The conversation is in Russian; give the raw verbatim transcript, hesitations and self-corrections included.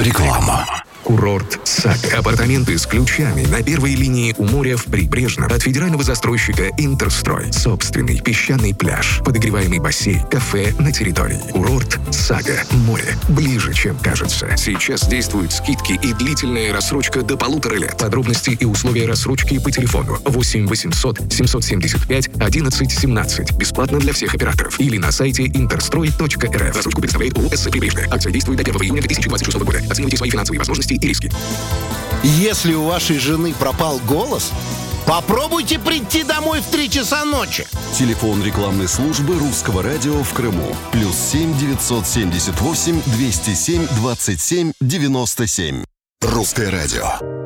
Реклама. Курорт «Сага». Апартаменты с ключами на первой линии у моря в Прибрежном от федерального застройщика «Интерстрой». Собственный песчаный пляж, подогреваемый бассейн, кафе на территории. Курорт «Сага». Море ближе, чем кажется. Сейчас действуют скидки и длительная рассрочка до полутора лет. Подробности и условия рассрочки по телефону восемь восемьсот семьсот семьдесят пять одиннадцать семнадцать. Бесплатно для всех операторов. Или на сайте интерстрой точка эр эф. Рассрочку представляет ООО «СС Прибрежная». Акция действует до первого июня две тысячи двадцать шестого года. Оценивайте свои финансовые возможности и риски. Если у вашей жены пропал голос, попробуйте прийти домой в три часа ночи. Телефон рекламной службы Русского радио в Крыму. Плюс семь девятьсот семьдесят восемь двести семь двадцать семь девяносто семь. Русское радио.